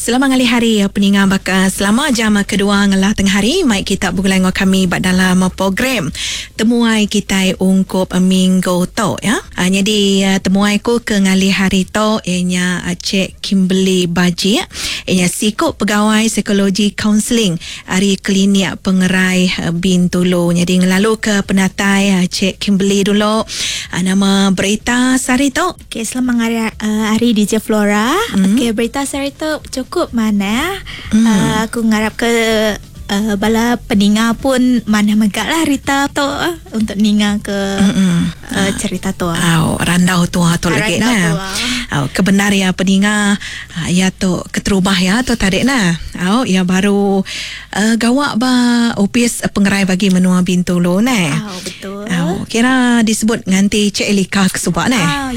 Selamat ngali hari peningan baka selama jam kedua ngelah tengah hari mai kita bergulai dengan kami bak dalam program temuai kita ungkup minggu to ya. Jadi temuai ku ke ngali hari to ianya Cik Kimberly Baji ianya sikut pegawai psikologi kaunseling hari klinik pengerai Bintulu. Jadi ngelalu ke penatai Cik Kimberly dulu. Nama berita sehari tu. Okay, selamat hari DJ Flora. Okay, berita sehari tu cukup mana. Aku ngarap ke bala peninga pun mana megak lah Rita tu untuk ninga ke cerita tu. Randau tu lagi nah. Kebenar ya peninga ya tu keterubah ya tu tarik nah. Ya baru gawak ba opis pengerai bagi menua Bintulu nah. Betul. Kira disebut nganti Cik Elika kesubak nah.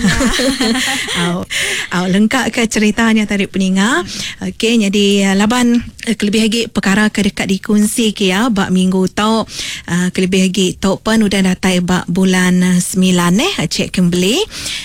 Lengkap ke ceritanya tadi peninga. Okey, jadi laban kelebih lagi perkara ke dekat dikunci ke ya bak minggu tau kelebih lagi tau pun udah datai bak bulan 9 Cik Kimberly.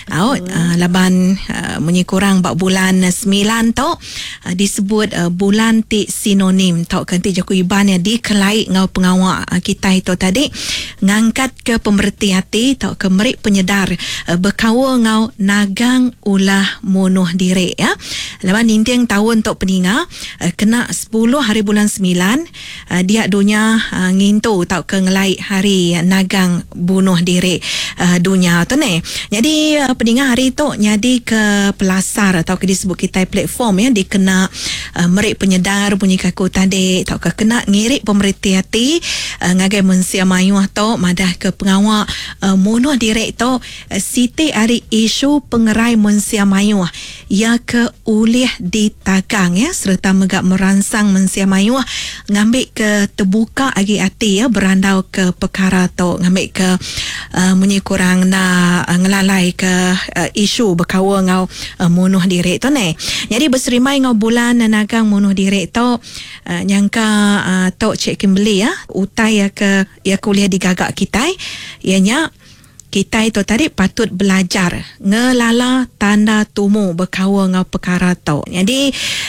Laban menyikurang bak bulan 9 tau disebut bulan ti sinonim tau kanti jaku iban ya dikelai ngau pengawak kita itu tadi ngangkat ke pemerhati hati tau ke merik penyedar berkawa ngau nagang ulah munuh diri ya. Laban nintiang tahun tok peninga kena 10 hari bulan 9 dia dunia ngintu tau ke ngelai hari nagang bunuh diri dunia tu ni. Jadi peninga hari tu jadi ke pelasar atau ke disebut kita platform ya dikena merik penyedar bunyi kaku tadi tau ke kena ngirik pemerhati hati ngagai mensia mayu atau madah ke pengawak munuh diri tu siti hari isu pengerai mensia mayu ya ke ulih ditagang ya serta megak meransang mensia mayu ngambil ke terbuka agi hati ya berandau ke perkara tu ngambil ke menyikurang na ngelalai ke isu berkawa ngau munuh diri tu ni. Jadi berserimai ngau bulan nagang munuh diri tu nyangka tok Cik Kimberly ya utai ya ke ya kuliah di gagak kita ianya kita itu tadi patut belajar ngelala tanda tumu berkawa ngau perkara tu. Jadi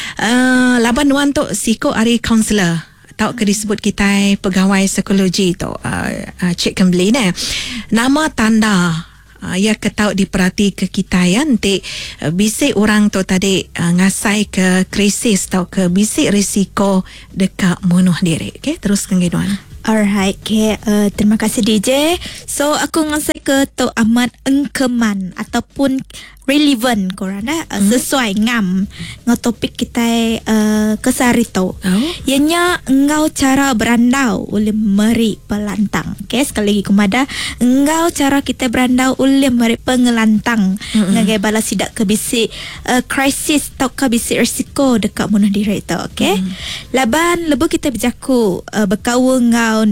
laban wan tu siko ari kaunselor tau ke disebut kita pegawai psikologi tu Cik Kimberly ni nama tanda ya ketau diperhati ke kita ya nanti bisik orang tu tadi ngasai ke krisis tau ke bisik risiko dekat bunuh diri. Okay, teruskan Giduan. Alright, okay. Terima kasih DJ. So aku ngasih ke tu amat engkeman ataupun relevant korang sesuai ngam ngau topik kita kesari tu. Ianya engau cara berandau oleh meri pelantang. Okay, sekali lagi kumada engau cara kita berandau oleh meri pengelantang ngagai bala sidak ke bisik krisis tau ke bisik risiko dekat bunuh diri tu. Okay, laban lebu kita berjaku berkawa ngau